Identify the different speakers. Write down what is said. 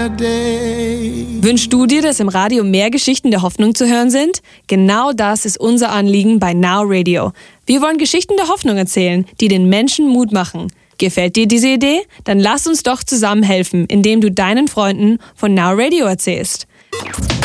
Speaker 1: better day.
Speaker 2: Wünschst du dir, dass im Radio mehr Geschichten der Hoffnung zu hören sind? Genau das ist unser Anliegen bei Now Radio. Wir wollen Geschichten der Hoffnung erzählen, die den Menschen Mut machen. Gefällt dir diese Idee? Dann lass uns doch zusammen helfen, indem du deinen Freunden von Now Radio erzählst.